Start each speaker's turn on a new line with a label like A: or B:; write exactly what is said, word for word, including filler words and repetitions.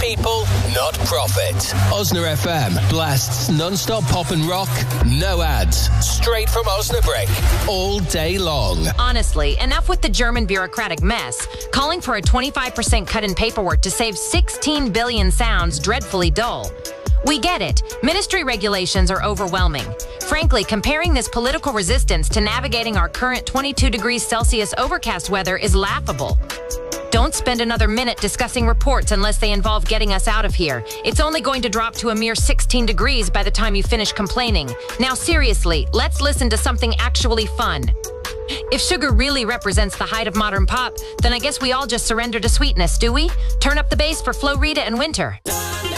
A: people, not profit. Osna F M blasts non-stop pop and rock, no ads, straight from Osnabrück, all day long.
B: Honestly, enough with the German bureaucratic mess. Calling for a twenty-five percent cut in paperwork to save sixteen billion sounds dreadfully dull. We get it. Ministry regulations are overwhelming. Frankly, comparing this political resistance to navigating our current twenty-two degrees Celsius overcast weather is laughable. Don't spend another minute discussing reports unless they involve getting us out of here. It's only going to drop to a mere sixteen degrees by the time you finish complaining. Now seriously, let's listen to something actually fun. If sugar really represents the height of modern pop, then I guess we all just surrender to sweetness, do we? Turn up the bass for Flo Rida and Winter.